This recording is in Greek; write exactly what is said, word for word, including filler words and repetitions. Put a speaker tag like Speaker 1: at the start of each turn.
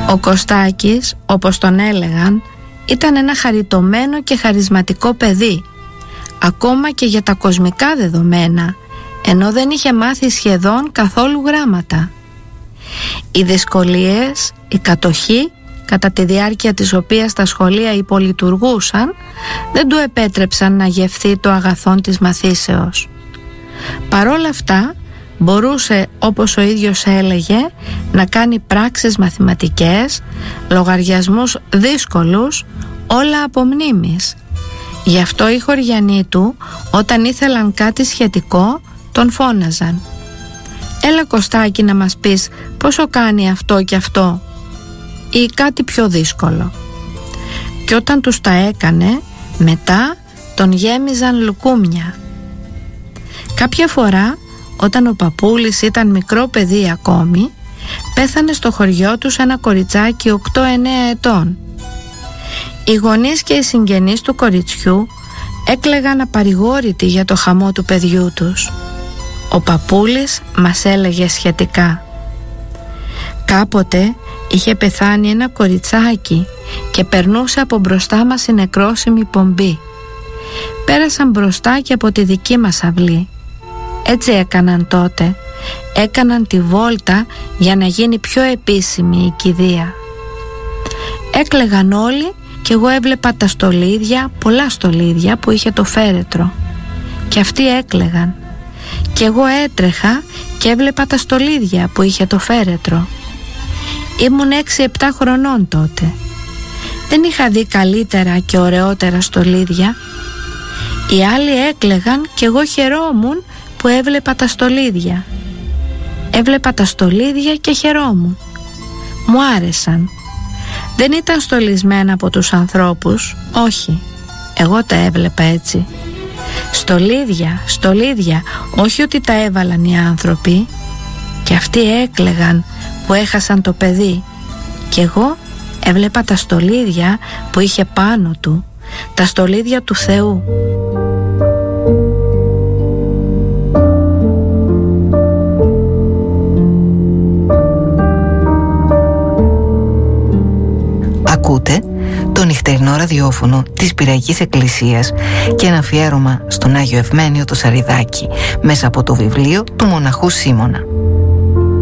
Speaker 1: Ο Κωστάκης, όπως τον έλεγαν, ήταν ένα χαριτωμένο και χαρισματικό παιδί, ακόμα και για τα κοσμικά δεδομένα, ενώ δεν είχε μάθει σχεδόν καθόλου γράμματα. Οι δυσκολίες, η κατοχή, κατά τη διάρκεια της οποίας τα σχολεία υπολειτουργούσαν, δεν του επέτρεψαν να γευθεί το αγαθόν της μαθήσεως. Παρόλα αυτά, μπορούσε, όπως ο ίδιος έλεγε, να κάνει πράξεις μαθηματικές, λογαριασμούς δύσκολους, όλα από μνήμης. Γι' αυτό οι χωριανοί του, όταν ήθελαν κάτι σχετικό, τον φώναζαν: «Έλα Κωστάκη να μας πεις πόσο κάνει αυτό και αυτό», ή κάτι πιο δύσκολο. Και όταν τους τα έκανε, μετά τον γέμιζαν λουκούμια. Κάποια φορά, όταν ο παππούλης ήταν μικρό παιδί ακόμη, πέθανε στο χωριό τους ένα κοριτσάκι οκτώ εννέα ετών. Οι γονείς και οι συγγενείς του κοριτσιού έκλαιγαν απαρηγόρητοι για το χαμό του παιδιού τους. Ο παππούλης μας έλεγε σχετικά: «Κάποτε είχε πεθάνει ένα κοριτσάκι και περνούσε από μπροστά μας η νεκρόσιμη πομπή. Πέρασαν μπροστά και από τη δική μας αυλή. Έτσι έκαναν τότε. Έκαναν τη βόλτα για να γίνει πιο επίσημη η κηδεία. Έκλαιγαν όλοι και εγώ έβλεπα τα στολίδια, πολλά στολίδια που είχε το φέρετρο. Και αυτοί έκλαιγαν. Και εγώ έτρεχα και έβλεπα τα στολίδια που είχε το φέρετρο. Ήμουν έξι επτά χρονών τότε. Δεν είχα δει καλύτερα και ωραιότερα στολίδια. Οι άλλοι έκλαιγαν και εγώ χαιρόμουν που έβλεπα τα στολίδια. Έβλεπα τα στολίδια και χαιρόμουν. Μου άρεσαν. Δεν ήταν στολισμένα από τους ανθρώπους, όχι. Εγώ τα έβλεπα έτσι. Στολίδια, στολίδια, όχι ότι τα έβαλαν οι άνθρωποι. Και αυτοί έκλαιγαν που έχασαν το παιδί. Και εγώ έβλεπα τα στολίδια που είχε πάνω του, τα στολίδια του Θεού.
Speaker 2: Ακούτε το νυχτερινό ραδιόφωνο της Πυραϊκής Εκκλησίας και ένα αφιέρωμα στον Άγιο Ευμένιο το Σαριδάκη μέσα από το βιβλίο του μοναχού Σίμωνα.